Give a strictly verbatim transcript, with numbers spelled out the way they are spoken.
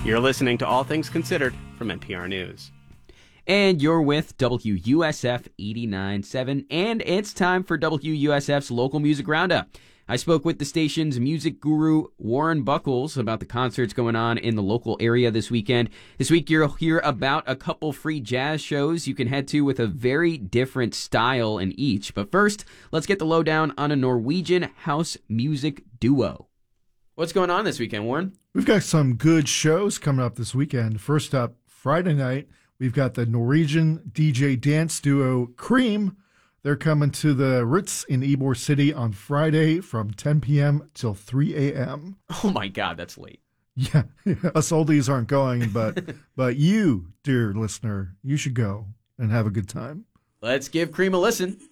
You're listening to All Things Considered from N P R News. And you're with W U S F eighty-nine point seven, and it's time for W U S F's Local Music Roundup. I spoke with the station's music guru, Warren Buckles, about the concerts going on in the local area this weekend. This week, you'll hear about a couple free jazz shows you can head to with a very different style in each. But first, let's get the lowdown on a Norwegian house music duo. What's going on this weekend, Warren? We've got some good shows coming up this weekend. First up, Friday night, we've got the Norwegian D J dance duo Cream. They're coming to the Ritz in Ybor City on Friday from ten p.m. till three a.m. Oh my God, that's late. Yeah, us oldies aren't going, but but you, dear listener, you should go and have a good time. Let's give Cream a listen.